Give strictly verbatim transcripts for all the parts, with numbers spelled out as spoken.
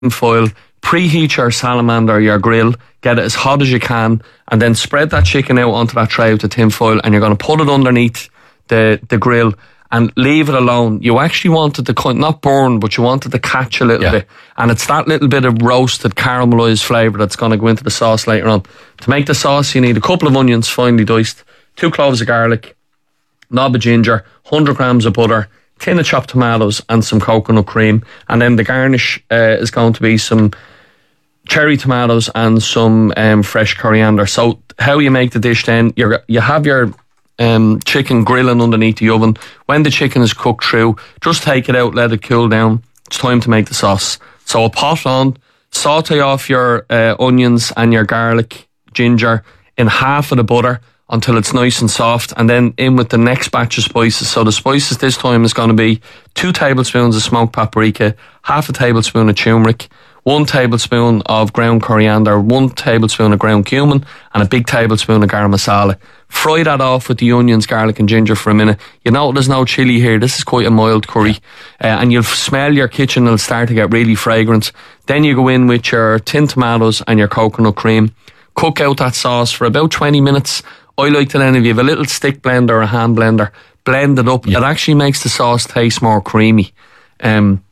foil, preheat your salamander, your grill, get it as hot as you can, and then spread that chicken out onto that tray with the tin foil, and you're going to put it underneath the, the grill and leave it alone. You actually want it to not burn, but you want it to catch a little yeah. bit, and it's that little bit of roasted caramelised flavour that's going to go into the sauce later on. To make the sauce, you need a couple of onions finely diced, two cloves of garlic, knob of ginger, one hundred grams of butter, tin of chopped tomatoes, and some coconut cream. And then the garnish uh, is going to be some cherry tomatoes and some um, fresh coriander. So how you make the dish then, you're, you have your um, chicken grilling underneath the oven. When the chicken is cooked through, just take it out, let it cool down. It's time to make the sauce. So a pot on, saute off your uh, onions and your garlic, ginger in half of the butter until it's nice and soft, and then in with the next batch of spices. So the spices this time is going to be two tablespoons of smoked paprika, half a tablespoon of turmeric, one tablespoon of ground coriander, one tablespoon of ground cumin, and a big tablespoon of garam masala. Fry that off with the onions, garlic and ginger for a minute. You know there's no chilli here. This is quite a mild curry. Uh, and you'll smell your kitchen, it'll start to get really fragrant. Then you go in with your tin tomatoes and your coconut cream. Cook out that sauce for about twenty minutes. I like to then, if you have a little stick blender or a hand blender, blend it up. Yep. It actually makes the sauce taste more creamy. Um,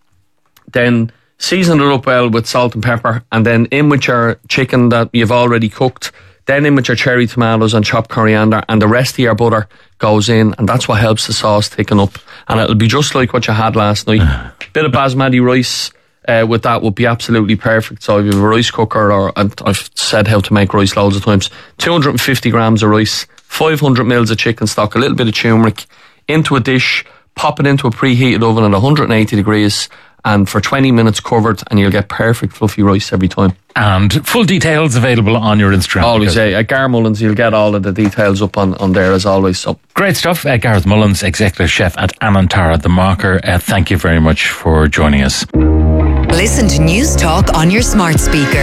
then season it up well with salt and pepper, and then in with your chicken that you've already cooked, then in with your cherry tomatoes and chopped coriander, and the rest of your butter goes in, and that's what helps the sauce thicken up. And it'll be just like what you had last night. Bit of basmati rice uh, with that would be absolutely perfect. So if you have a rice cooker, or I've said how to make rice loads of times, two hundred fifty grams of rice, five hundred mils of chicken stock, a little bit of turmeric, into a dish, pop it into a preheated oven at one hundred eighty degrees, and for twenty minutes covered, and you'll get perfect fluffy rice every time. And full details available on your Instagram. Always, yeah. At Gar Mullins, you'll get all of the details up on, on there as always. So great stuff. Uh, Gareth Mullins, Executive Chef at Anantara The Marker. Uh, thank you very much for joining us. Listen to News Talk on your smart speaker.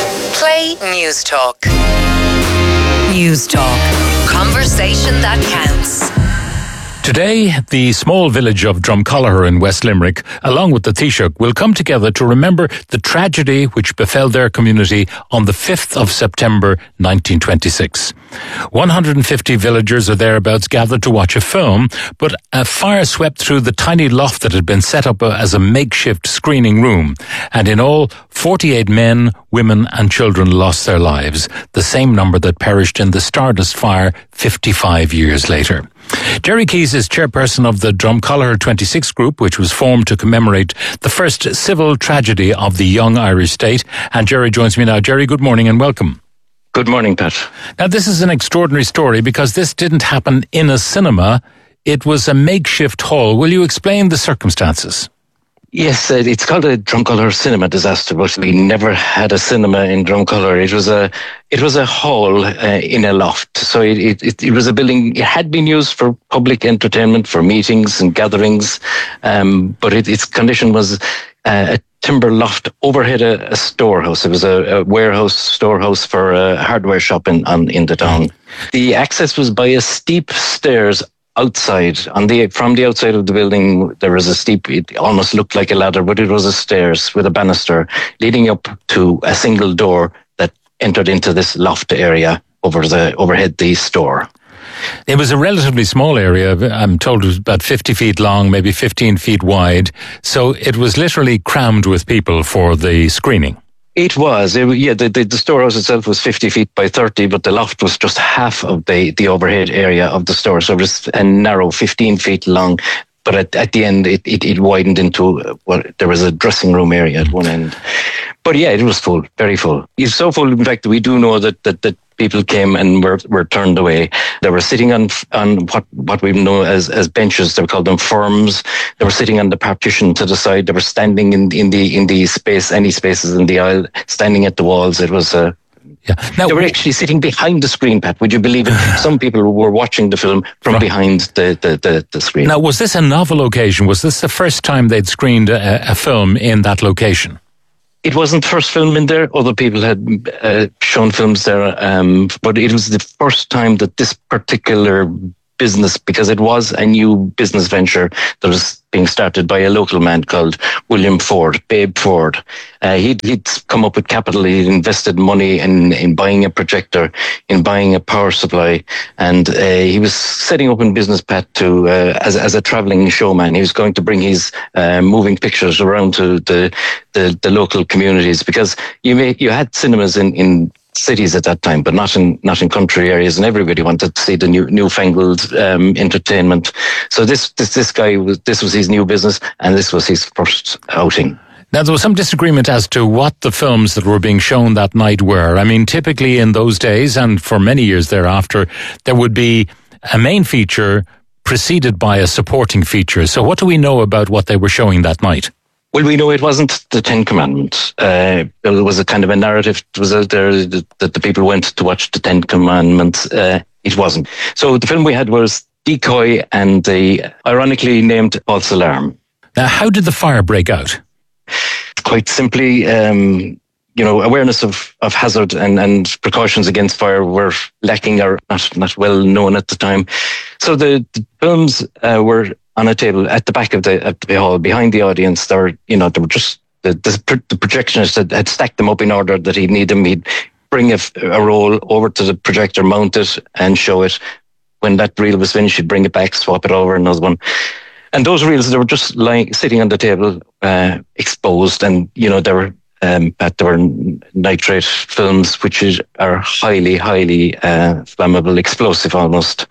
Play News Talk. News Talk. Conversation that counts. Today, the small village of Drumcolliher in West Limerick, along with the Taoiseach, will come together to remember the tragedy which befell their community on the fifth of September nineteen twenty-six. one hundred fifty villagers or thereabouts gathered to watch a film, but a fire swept through the tiny loft that had been set up as a makeshift screening room, and in all, forty-eight men, women and children lost their lives, the same number that perished in the Stardust fire fifty-five years later. Jerry Keys is chairperson of the Drumcolliher twenty-six group, which was formed to commemorate the first civil tragedy of the young Irish state. And Jerry joins me now. Jerry, good morning and welcome. Good morning, Pat. Now, this is an extraordinary story because this didn't happen in a cinema. It was a makeshift hall. Will you explain the circumstances? Yes, uh, it's called a Drumcolliher cinema disaster, but we never had a cinema in Drumcolliher. It was a it was a hall uh, in a loft. So it, it it was a building. It had been used for public entertainment, for meetings and gatherings, um, but it, its condition was uh, a timber loft overhead a, a storehouse. It was a, a warehouse storehouse for a hardware shop in on, in the town. The access was by a steep stairs. Outside, on the from the outside of the building, there was a steep, it almost looked like a ladder, but it was a stairs with a banister leading up to a single door that entered into this loft area over the overhead the store. It was a relatively small area. I'm told it was about fifty feet long, maybe fifteen feet wide. So it was literally crammed with people for the screening. It was, it, yeah. The, the the storehouse itself was fifty feet by thirty, but the loft was just half of the the overhead area of the store, so it was a narrow fifteen feet long. But at, at the end, it, it, it widened into what well, there was a dressing room area at one end. But yeah, it was full, very full. It's so full, in fact, that we do know that that, that people came and were, were turned away. They were sitting on on what, what we know as, as benches. They called them firms. They were sitting on the partition to the side. They were standing in in the in the space, any spaces in the aisle, standing at the walls. It was a. Uh, Yeah. Now, they were actually sitting behind the screen, Pat. Would you believe it? Some people were watching the film from right. behind the, the, the, the screen. Now, was this a novel occasion? Was this the first time they'd screened a, a film in that location? It wasn't the first film in there. Other people had uh, shown films there, um, but it was the first time that this particular business, because it was a new business venture, there was being started by a local man called William Ford, Babe Ford. Uh, he'd, he'd come up with capital. He'd invested money in, in buying a projector, in buying a power supply, and uh, he was setting up in business path to uh, as as a travelling showman. He was going to bring his uh, moving pictures around to the, the the local communities, because you may you had cinemas in in cities at that time, but not in not in country areas, and everybody wanted to see the new newfangled um, entertainment. So this this this guy was this was his new business, and this was his first outing. Now, there was some disagreement as to what the films that were being shown that night were. I mean, typically in those days, and for many years thereafter, there would be a main feature preceded by a supporting feature. So what do we know about what they were showing that night? Well, we know it wasn't the Ten Commandments. Uh, it was a kind of a narrative. It was out there that, that the people went to watch the Ten Commandments. Uh, it wasn't. So the film we had was Decoy and the ironically named False Alarm. Now, how did the fire break out? Quite simply, um, you know, awareness of, of hazard and, and precautions against fire were lacking or not, not well known at the time. So the, the films uh, were on a table at the back of the, at the hall behind the audience. There were, you know, there were just the, the, the projectionist had, had stacked them up in order that he'd need them. He'd bring a, a roll over to the projector, mount it, and show it. When that reel was finished, he'd bring it back, swap it over, another one. And those reels, they were just lying, sitting on the table, uh, exposed, and you know they were um, there were nitrate films, which is, are highly, highly uh, flammable, explosive almost.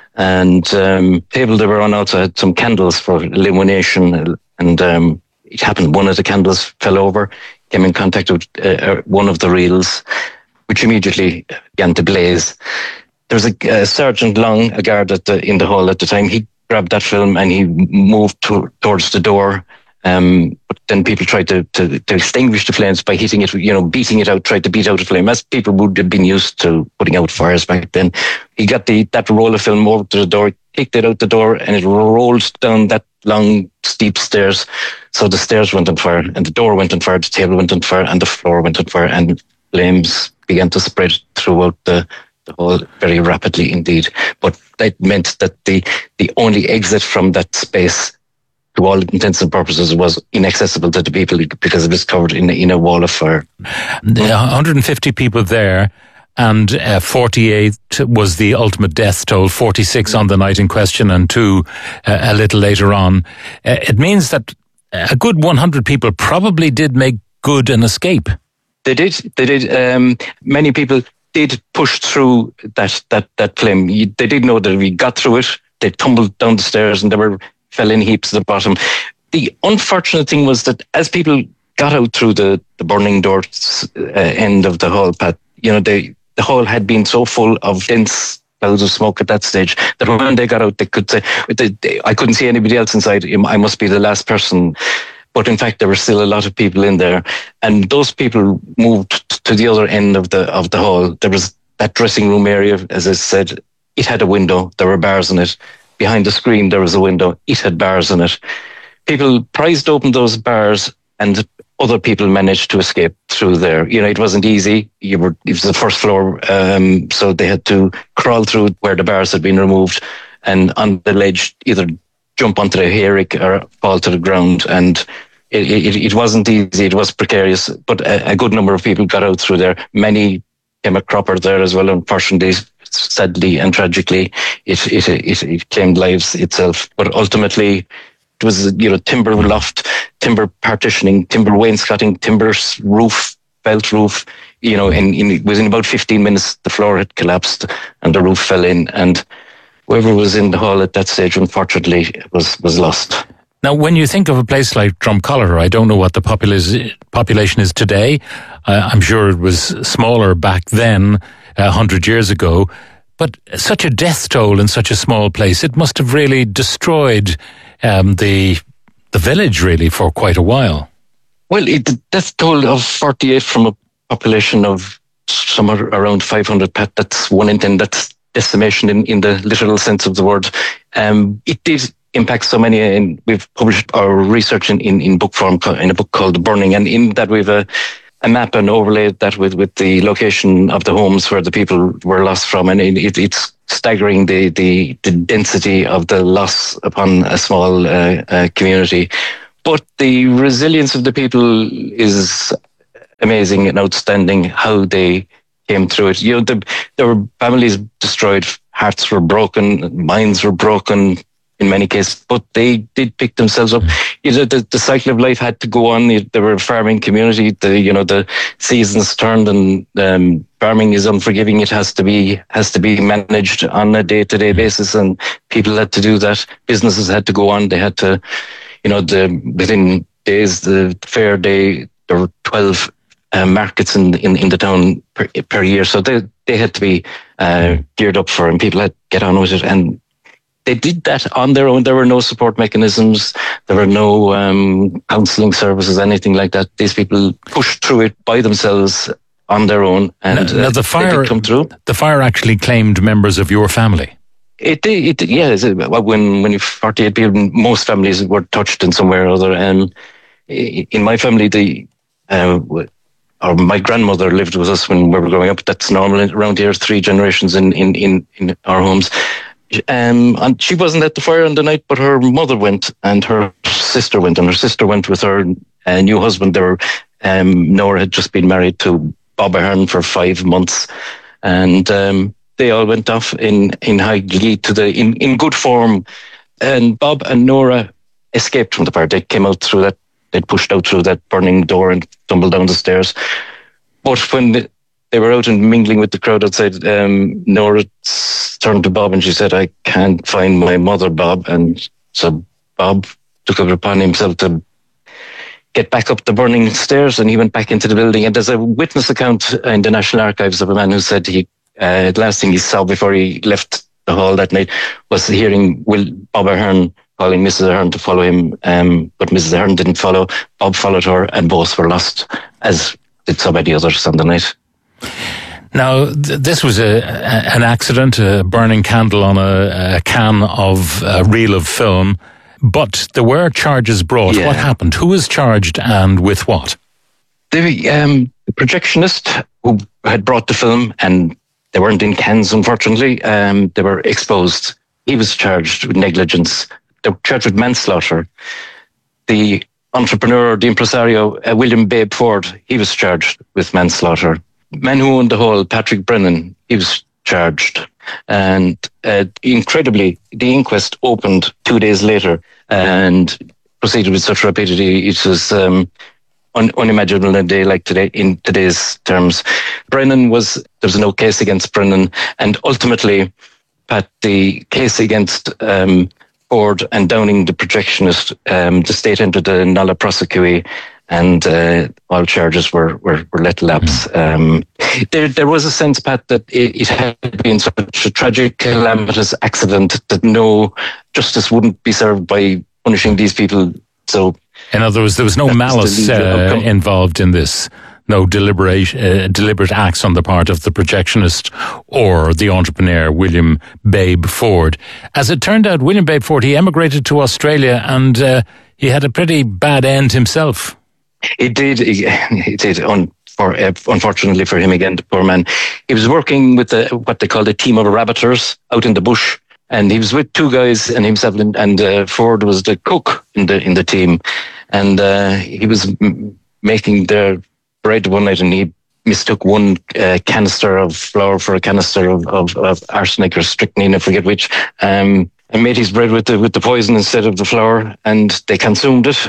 And um, table they were on also had some candles for illumination, and um, it happened one of the candles fell over, came in contact with uh, one of the reels, which immediately began to blaze. There was a, a Sergeant Long, a guard at the, in the hall at the time. He grabbed that film and he moved to, towards the door. Um, but then people tried to, to, to extinguish the flames by hitting it, you know, beating it out, tried to beat out a flame, as people would have been used to putting out fires back then. He got the that roll of film over to the door, kicked it out the door, and it rolled down that long, steep stairs. So the stairs went on fire, and the door went on fire, the table went on fire, and the floor went on fire, and flames began to spread throughout the the hall very rapidly indeed. But that meant that the, the only exit from that space, to all intents and purposes, was inaccessible to the people because it was covered in, in a wall of fire. one hundred fifty people there, and uh, forty-eight was the ultimate death toll, forty-six on the night in question, and two uh, a little later on. Uh, it means that a good one hundred people probably did make good an escape. They did. They did. Um, many people did push through that that that flame. They did know that if we got through it, they tumbled down the stairs and they were fell in heaps at the bottom. The unfortunate thing was that as people got out through the, the burning door uh, end of the hall, Pat, you know, they, the hall had been so full of dense clouds of smoke at that stage that when they got out, they could say, they, they, I couldn't see anybody else inside. I must be the last person. But in fact, there were still a lot of people in there, and those people moved to the other end of the of the hall. There was that dressing room area, as I said. It had a window. There were bars in it. Behind the screen, there was a window. It had bars in it. People prized open those bars, and other people managed to escape through there. You know, it wasn't easy. You were it was the first floor, um, so they had to crawl through where the bars had been removed, and on the ledge, either jump onto the hayrick or fall to the ground. And it, it, it wasn't easy. It was precarious, but a, a good number of people got out through there. Many came a cropper there as well. Unfortunately, sadly and tragically, it, it, it, it claimed lives itself. But ultimately, it was, you know, timber loft, timber partitioning, timber wainscoting, timber roof, felt roof. You know, in, in within about fifteen minutes, the floor had collapsed and the roof fell in, and whoever was in the hall at that stage, unfortunately, was, was lost. Now, when you think of a place like Drumcolliher, I don't know what the populace, population is today. Uh, I'm sure it was smaller back then, a hundred years ago. But such a death toll in such a small place, it must have really destroyed um, the the village, really, for quite a while. Well, it, the death toll of forty-eight from a population of somewhere around five hundred, Pat, that's one in ten. That's decimation in, in the literal sense of the word. Um, it did impact so many, and we've published our research in, in, in book form in a book called The Burning, and in that we've a, a map and overlaid that with, with the location of the homes where the people were lost from, and it, it's staggering, the, the, the density of the loss upon a small uh, uh, community. But the resilience of the people is amazing and outstanding, how they came through it. You know, the, there were families destroyed, hearts were broken, minds were broken in many cases, but they did pick themselves up. You know, the, the cycle of life had to go on. They were a farming community. The, you know, the seasons turned, and um, farming is unforgiving. It has to be has to be managed on a day-to-day basis, and people had to do that. Businesses had to go on. They had to, you know, the within days, the fair day, there were twelve uh, markets in, in in the town per, per year, so they they had to be uh, geared up for, and people had to get on with it. And they did that on their own. There were no support mechanisms. There were no um, counselling services, anything like that. These people pushed through it by themselves on their own, and now, now the fire, they did come through. The fire actually claimed members of your family. It did. It, yeah. When when you forty-eight people, most families were touched in some way or other. And in my family, the uh, or my grandmother lived with us when we were growing up. That's normal around here. Three generations in in in, in our homes. Um, and she wasn't at the fire on the night, but her mother went, and her sister went, and her sister went with her uh, new husband. They were, um, Nora had just been married to Bob Ahern for five months, and um, they all went off in, in high glee to the in, in good form. And Bob and Nora escaped from the fire. They came out through that, they'd pushed out through that burning door and tumbled down the stairs. But when the, they were out and mingling with the crowd outside, um, Nora turned to Bob and she said, "I can't find my mother, Bob." And so Bob took it upon himself to get back up the burning stairs, and he went back into the building. And there's a witness account in the National Archives of a man who said he, uh, the last thing he saw before he left the hall that night was hearing Will Bob Ahern calling Missus Ahern to follow him, um, but Missus Ahern didn't follow. Bob followed her, and both were lost, as did so many others on the night. Now, th- this was a, a an accident, a burning candle on a, a can of a reel of film, but there were charges brought. Yeah. What happened? Who was charged, and with what? The, um, the projectionist who had brought the film, and they weren't in cans, unfortunately, um, they were exposed. He was charged with negligence. They were charged with manslaughter. The entrepreneur, the impresario, uh, William Babe Ford, he was charged with manslaughter. Man who owned the hall, Patrick Brennan, he was charged. And uh, incredibly, the inquest opened two days later and proceeded with such rapidity. It was um, un- unimaginable in a day like today, in today's terms. Brennan was, there was no case against Brennan. And ultimately, Pat, the case against um, Ford and Downing, the projectionist, um, the state entered a nolla prosequi, and uh, all charges were, were, were let lapse. Um, there, there was a sense, Pat, that it, it had been such a tragic, calamitous accident that no justice wouldn't be served by punishing these people. So, in other words, there was no malice uh, involved in this. No deliberate, uh, deliberate acts on the part of the projectionist or the entrepreneur, William Babe Ford. As it turned out, William Babe Ford, he emigrated to Australia, and uh, he had a pretty bad end himself. It did. It did. Un- for, uh, unfortunately for him, again, the poor man. He was working with the, what they called a team of rabbiters out in the bush, and he was with two guys, and himself and, and uh, Ford was the cook in the in the team, and uh, he was m- making their bread one night, and he mistook one uh, canister of flour for a canister of, of, of arsenic or strychnine, I forget which. Um, and made his bread with the with the poison instead of the flour, and they consumed it.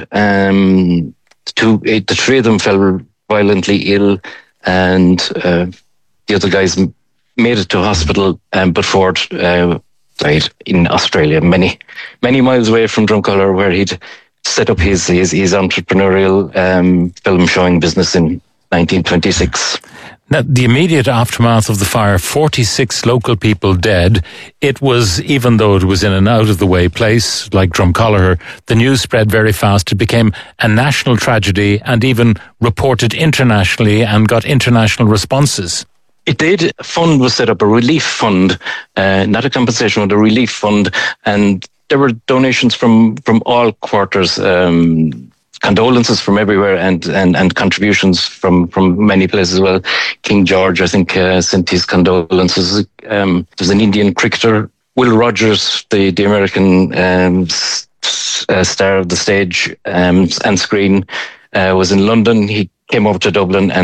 Um, Two, the three of them fell violently ill, and uh, the other guys made it to hospital. Um, but Ford uh, died in Australia, many, many miles away from Drumcolor, where he'd set up his his, his entrepreneurial um, film showing business in nineteen twenty-six. Now, the immediate aftermath of the fire, forty-six local people dead. It was, even though it was in an out-of-the-way place like Drumcolor, the news spread very fast. It became a national tragedy and even reported internationally and got international responses. It did. A fund was set up, a relief fund, uh, not a compensation, but a relief fund. And there were donations from, from all quarters, um, condolences from everywhere and, and, and contributions from, from many places as well. King George, I think, uh, sent his condolences. Um, there's an Indian cricketer, Will Rogers, the, the American um, s- uh, star of the stage um, and screen, uh, was in London. He came over to Dublin and